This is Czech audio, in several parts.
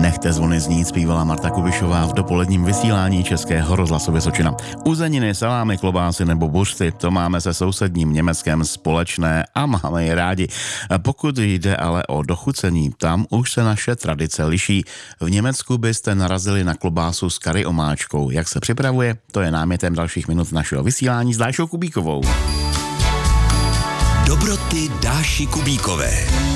Nechte zvony znít, zpívala Marta Kubišová v dopoledním vysílání Českého rozhlasu Vysočina. Uzeniny, salámy, klobásy nebo buřty, to máme se sousedním Německem společné a máme je rádi. Pokud jde ale o dochucení, tam už se naše tradice liší. V Německu byste narazili na klobásu s curry omáčkou. Jak se připravuje, to je námětem dalších minut našeho vysílání s Dášou Kubíkovou. Dobroty Dáši Kubíkové.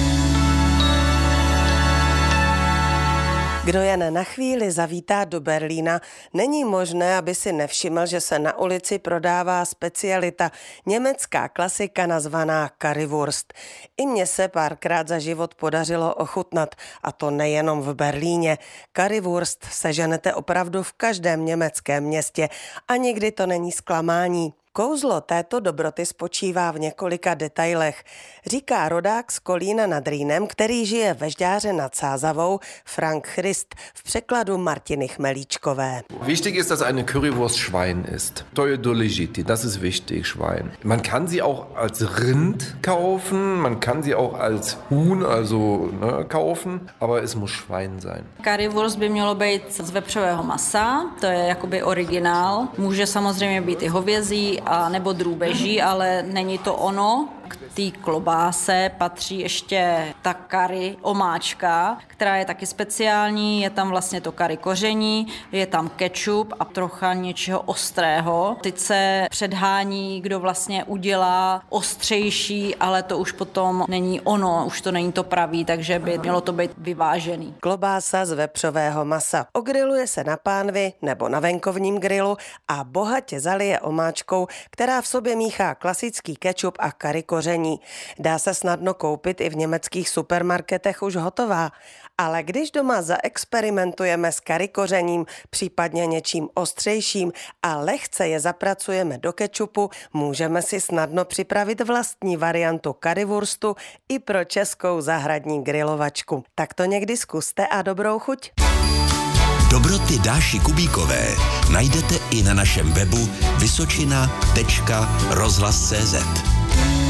Kdo jen na chvíli zavítá do Berlína, není možné, aby si nevšiml, že se na ulici prodává specialita, německá klasika nazvaná currywurst. I mně se párkrát za život podařilo ochutnat, a to nejenom v Berlíně. Currywurst seženete opravdu v každém německém městě a nikdy to není zklamání. Kouzlo této dobroty spočívá v několika detailech, říká rodák z Kolína nad Rýnem, který žije ve Žďáře nad Sázavou, Frank Christ, v překladu Martiny Chmelíčkové. Wichtig ist, dass eine Currywurst Schwein ist. Teure Doligiti, das ist wichtig, Schwein. Man kann sie auch als Rind kaufen, man kann sie auch als Huhn, also kaufen, aber es muss Schwein sein. Currywurst by mělo být z vepřového masa, to je jakoby originál. Může samozřejmě být i hovězí, a nebo drůbeží, ale není to ono. K té klobáse patří ještě ta curry omáčka, která je taky speciální. Je tam vlastně to curry koření, je tam kečup a trocha něčeho ostrého. Teď se předhání, kdo vlastně udělá ostřejší, ale to už potom není ono, už to není to pravý, takže by mělo to být vyvážený. Klobása z vepřového masa. Ogriluje se na pánvi nebo na venkovním grilu a bohatě zalije omáčkou, která v sobě míchá klasický kečup a curry koření. Dá se snadno koupit i v německých supermarketech už hotová. Ale když doma zaexperimentujeme s curry kořením, případně něčím ostřejším a lehce je zapracujeme do kečupu, můžeme si snadno připravit vlastní variantu currywurstu i pro českou zahradní grilovačku. Tak to někdy zkuste a dobrou chuť. Dobroty Dáši Kubíkové najdete i na našem webu vysočina.rozhlas.cz.